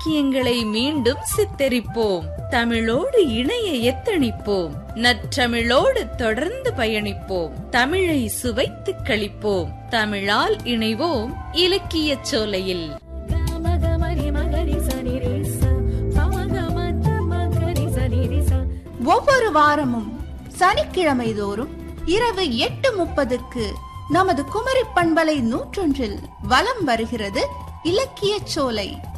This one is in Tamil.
இலக்கியங்களை மீண்டும் சித்தரிப்போம். தமிழோடு இணைய எத்தனிப்போம். நற்றமிழோடு தொடர்ந்து பயணிப்போம். தமிழை சுவைத்து களிப்போம். தமிழால் இணைவோம் இலக்கியச் சோலையில். ஒவ்வொரு வாரமும் சனிக்கிழமை தோறும் இரவு 8:30க்கு நமது குமரி பண்பலை 101 வலம் வருகிறது இலக்கியச் சோலை.